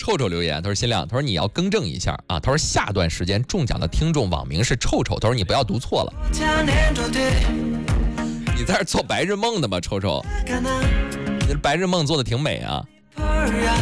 臭臭留言，他说新亮，他说你要更正一下啊，他说下段时间中奖的听众网名是臭臭，他说你不要读错了。你在这做白日梦的吗？臭臭，你白日梦做的挺美啊。